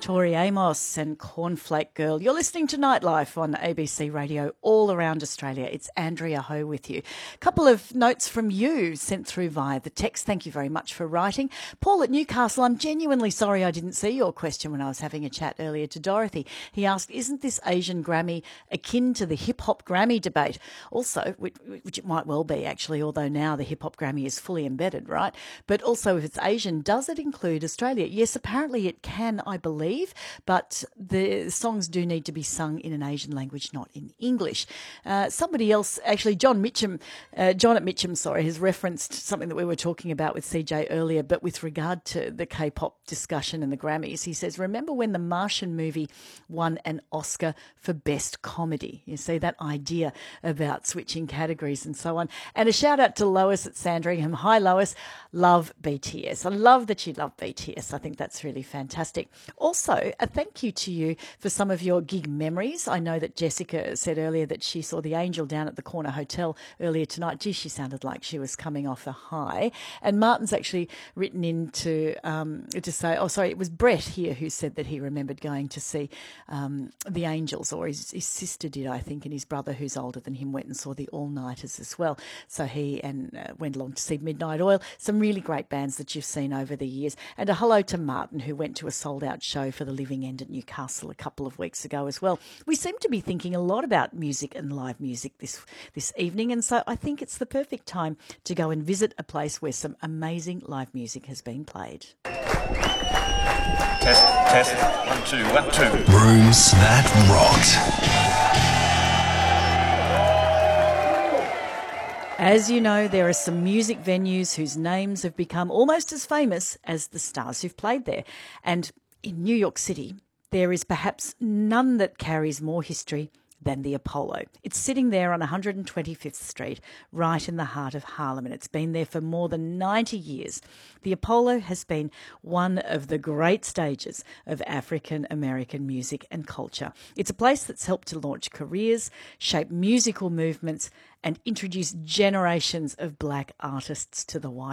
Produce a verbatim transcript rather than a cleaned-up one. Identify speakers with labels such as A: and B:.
A: Tori Amos and Cornflake Girl. You're listening to Nightlife on A B C Radio all around Australia. It's Andrea Ho with you. A couple of notes from you sent through via the text. Thank you very much for writing. Paul at Newcastle, I'm genuinely sorry I didn't see your question when I was having a chat earlier to Dorothy. He asked, isn't this Asian Grammy akin to the hip-hop Grammy debate? Also, which, which it might well be actually, although now the hip-hop Grammy is fully embedded, right? But also if it's Asian, does it include Australia? Yes, apparently it can, I believe. But the songs do need to be sung in an Asian language, not in English. Uh, somebody else, actually, John Mitchum, uh, John at Mitchum, sorry, has referenced something that we were talking about with C J earlier, but with regard to the K-pop discussion and the Grammys, he says, remember when the Martian movie won an Oscar for Best Comedy? You see, that idea about switching categories and so on. And a shout out to Lois at Sandringham. Hi, Lois. Love B T S. I love that you love B T S. I think that's really fantastic. Also, a thank you to you for some of your gig memories. I know that Jessica said earlier that she saw the Angel down at the Corner Hotel earlier tonight. Gee, she sounded like she was coming off a high. And Martin's actually written in to, um, to say, oh, sorry, it was Brett here who said that he remembered going to see um, the Angels, or his, his sister did, I think, and his brother, who's older than him, went and saw the All-Nighters as well. So he and uh, went along to see Midnight Oil. Some really great bands that you've seen over the years. And a hello to Martin, who went to a sold-out show for the Living End at Newcastle a couple of weeks ago as well. We seem to be thinking a lot about music and live music this this evening, and so I think it's the perfect time to go and visit a place where some amazing live music has been played.
B: Test, test, one, two, one, two.
C: Rooms that rocked.
A: As you know, there are some music venues whose names have become almost as famous as the stars who've played there. And in New York City, there is perhaps none that carries more history than the Apollo. It's sitting there on one hundred twenty-fifth Street, right in the heart of Harlem, and it's been there for more than ninety years. The Apollo has been one of the great stages of African American music and culture. It's a place that's helped to launch careers, shape musical movements, and introduce generations of black artists to the wide